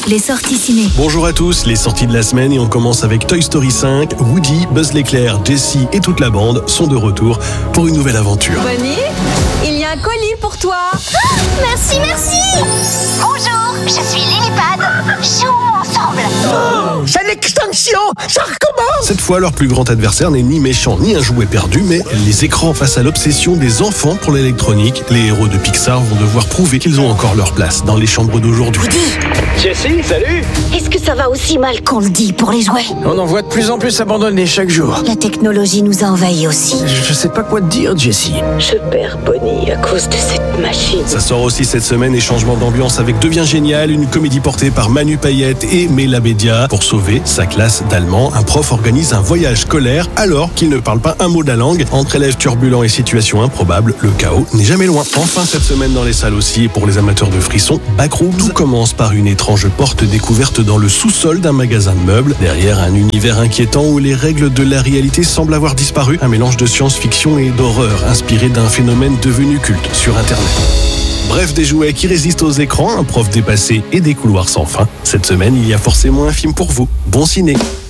les sorties ciné. Bonjour à tous, les sorties de la semaine et on commence avec Toy Story 5. Woody, Buzz l'éclair, Jessie et toute la bande sont de retour pour une nouvelle aventure. Bonnie, il y a un colis pour toi. Merci. Bonjour, je suis Lillipad. Jouons ensemble. C'est l'extinction, ça recommence. Cette fois, leur plus grand adversaire n'est ni méchant ni un jouet perdu, mais les écrans face à l'obsession des enfants pour l'électronique. Les héros de Pixar vont devoir prouver qu'ils ont encore leur place dans les chambres d'aujourd'hui. Jessie, salut. Est-ce que ça va aussi mal qu'on le dit pour les jouets? On en voit de plus en plus abandonnés chaque jour. La technologie nous a envahis aussi. Je sais pas quoi te dire, Jessie. Je perds Bonnie à cause de cette machine. Ça sort aussi cette semaine et changement d'ambiance avec Devient génial, une comédie portée par Manu Payette et Mela Bédia. Pour sauver sa classe d'allemand, un prof organise un voyage scolaire alors qu'il ne parle pas un mot de la langue. Entre élèves turbulents et situations improbables, le chaos n'est jamais loin. Enfin cette semaine dans les salles aussi, et pour les amateurs de frissons, Backrooms. Tout commence par une étrange porte découverte dans le sous-sol d'un magasin de meubles. Derrière un univers inquiétant où les règles de la réalité semblent avoir disparu. Un mélange de science-fiction et d'horreur inspiré d'un phénomène devenu culte sur Internet. Bref, des jouets qui résistent aux écrans, un prof dépassé et des couloirs sans fin. Cette semaine, il y a forcément un film pour vous. Bon ciné!